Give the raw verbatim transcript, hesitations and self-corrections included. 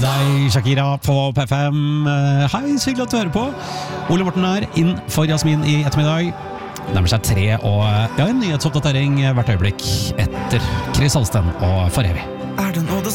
deg, Shakira på P fem. Hei, så hyggelig at du hører på. Ole Morten er inn for Jasmin i ettermiddag. Nærmer seg tre, og ja, en nyhetsoppdatering hvert øyeblikk etter Chris Holsten og For evig. Er det noe